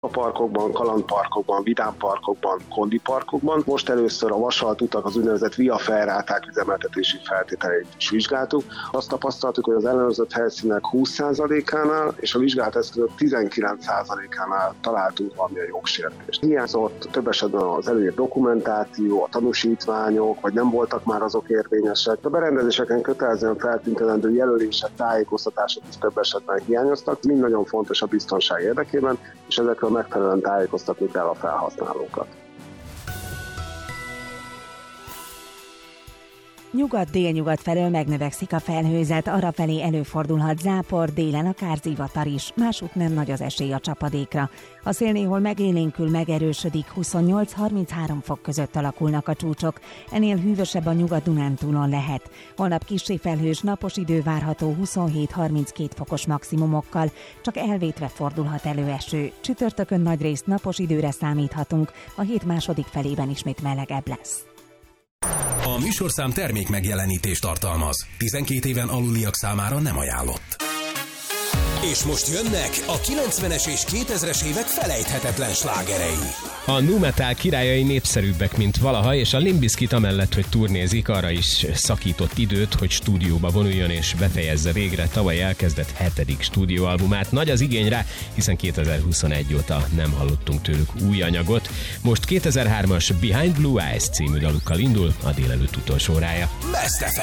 parkokban, kalandparkokban, vidámparkokban, kondiparkokban. Most először a vasalt utak, az úgynevezett via ferráták üzemeltetési feltételeit is vizsgáltuk. Azt tapasztaltuk, hogy az ellenőrzött helyszínek 20%-ánál és a vizsgált eszközök 19%-ánál találtunk valamilyen jogsértést. Hiányzott több esetben az előírt dokumentáció, a tanúsítványok, vagy nem voltak már azok érvényesek. A berendezéseken kötelezően feltüntetendő jelölések, tájékoztatások is több esetben hiányoztak. Mind nagyon fontos a biztonság érdekében, és ezekről megfelelően tájékoztatni kell a felhasználókat. Nyugat-délnyugat felől megnövekszik a felhőzet, arrafelé előfordulhat zápor, délen akár zivatar is, másút nem nagy az esély a csapadékra. A szél néhol megélénkül, megerősödik, 28-33 fok között alakulnak a csúcsok, ennél hűvösebb a Nyugat-Dunántúlon lehet. Holnap kissé felhős, napos idő várható 27-32 fokos maximumokkal, csak elvétve fordulhat elő eső. Csütörtökön nagyrészt napos időre számíthatunk, a hét második felében ismét melegebb lesz. A műsorszám termék megjelenítést tartalmaz. 12 éven aluliak számára nem ajánlott. És most jönnek a 90-es és 2000-es évek felejthetetlen slágerei. A nu metal királyai népszerűbbek, mint valaha, és a Limp Bizkit amellett, hogy turnézik, arra is szakított időt, hogy stúdióba vonuljon és befejezze végre tavaly elkezdett 7. stúdióalbumát. Nagy az igény rá, hiszen 2021 óta nem hallottunk tőlük új anyagot. Most 2003-as Behind Blue Eyes című dalukkal indul a délelőtt utolsó órája.